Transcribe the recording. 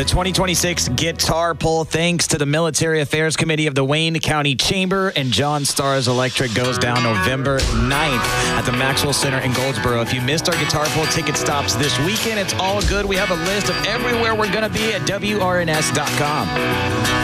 The 2026 Guitar Pull, thanks to the Military Affairs Committee of the Wayne County Chamber and John Starr's Electric, goes down November 9th at the Maxwell Center in Goldsboro. If you missed our Guitar Pull ticket stops this weekend, it's all good. We have a list of everywhere we're going to be at WRNS.com.